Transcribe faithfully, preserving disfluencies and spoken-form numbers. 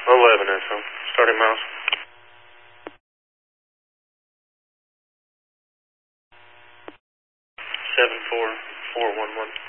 eleven S O. Starting miles. seven four four one one.